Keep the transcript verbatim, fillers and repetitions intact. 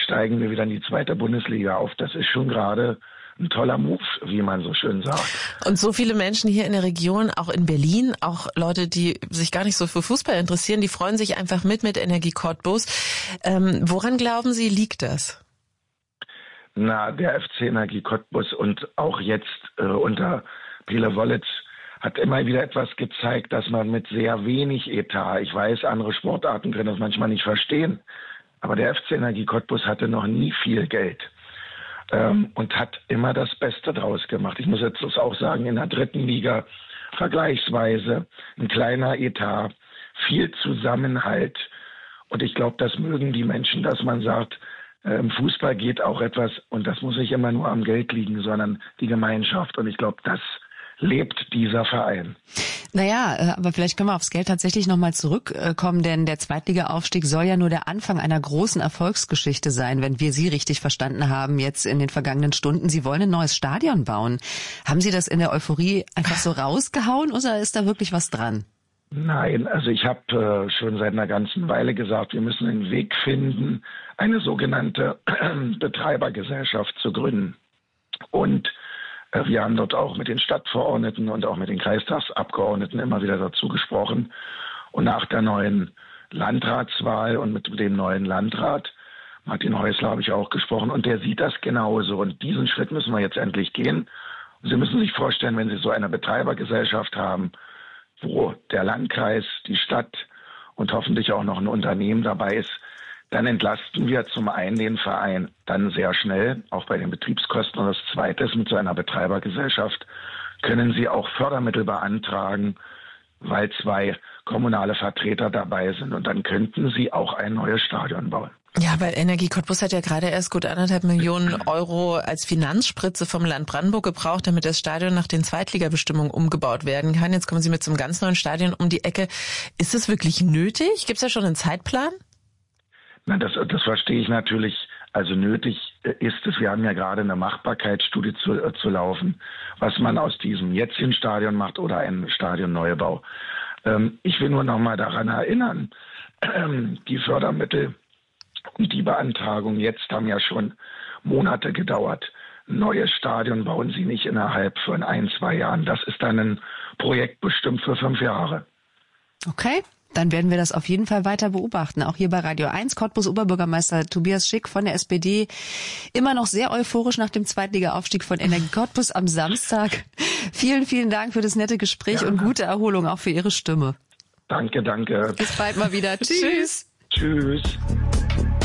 steigen wir wieder in die zweite Bundesliga auf. Das ist schon gerade ein toller Move, wie man so schön sagt. Und so viele Menschen hier in der Region, auch in Berlin, auch Leute, die sich gar nicht so für Fußball interessieren, die freuen sich einfach mit mit Energie Cottbus. Ähm, woran glauben Sie, liegt das? Na, der F C Energie Cottbus und auch jetzt äh, unter Pele Wollitz hat immer wieder etwas gezeigt, dass man mit sehr wenig Etat, ich weiß, andere Sportarten können das manchmal nicht verstehen, aber der F C Energie Cottbus hatte noch nie viel Geld. Ähm, und hat immer das Beste draus gemacht. Ich muss jetzt auch sagen, in der dritten Liga vergleichsweise ein kleiner Etat, viel Zusammenhalt. Und ich glaube, das mögen die Menschen, dass man sagt, äh, im Fußball geht auch etwas, und das muss nicht immer nur am Geld liegen, sondern die Gemeinschaft. Und ich glaube, das lebt dieser Verein. Naja, aber vielleicht können wir aufs Geld tatsächlich nochmal zurückkommen, denn der Zweitliga-Aufstieg soll ja nur der Anfang einer großen Erfolgsgeschichte sein, wenn wir Sie richtig verstanden haben jetzt in den vergangenen Stunden. Sie wollen ein neues Stadion bauen. Haben Sie das in der Euphorie einfach so rausgehauen oder ist da wirklich was dran? Nein, also ich habe äh, schon seit einer ganzen Weile gesagt, wir müssen einen Weg finden, eine sogenannte Betreibergesellschaft zu gründen. Und wir haben dort auch mit den Stadtverordneten und auch mit den Kreistagsabgeordneten immer wieder dazu gesprochen. Und nach der neuen Landratswahl und mit dem neuen Landrat, Martin Häusler, habe ich auch gesprochen. Und der sieht das genauso. Und diesen Schritt müssen wir jetzt endlich gehen. Und Sie müssen sich vorstellen, wenn Sie so eine Betreibergesellschaft haben, wo der Landkreis, die Stadt und hoffentlich auch noch ein Unternehmen dabei ist, dann entlasten wir zum einen den Verein dann sehr schnell, auch bei den Betriebskosten. Und das Zweite ist, mit so einer Betreibergesellschaft können Sie auch Fördermittel beantragen, weil zwei kommunale Vertreter dabei sind. Und dann könnten Sie auch ein neues Stadion bauen. Ja, weil Energie Cottbus hat ja gerade erst gut anderthalb Millionen Euro als Finanzspritze vom Land Brandenburg gebraucht, damit das Stadion nach den Zweitligabestimmungen umgebaut werden kann. Jetzt kommen Sie mit so einem ganz neuen Stadion um die Ecke. Ist es wirklich nötig? Gibt es da schon einen Zeitplan? Na, das, das verstehe ich natürlich. Also nötig ist es, wir haben ja gerade eine Machbarkeitsstudie zu, äh, zu laufen, was man aus diesem jetzigen Stadion macht oder einen Stadionneubau. Ähm, ich will nur noch mal daran erinnern, ähm, die Fördermittel und die Beantragung jetzt haben ja schon Monate gedauert. Ein neues Stadion bauen Sie nicht innerhalb von ein, zwei Jahren. Das ist dann ein Projekt bestimmt für fünf Jahre. Okay. Dann werden wir das auf jeden Fall weiter beobachten. Auch hier bei Radio eins, Cottbus Oberbürgermeister Tobias Schick von der S P D. Immer noch sehr euphorisch nach dem Zweitliga-Aufstieg von Energie Cottbus am Samstag. Vielen, vielen Dank für das nette Gespräch ja. Und gute Erholung auch für Ihre Stimme. Danke, danke. Bis bald mal wieder. Tschüss. Tschüss.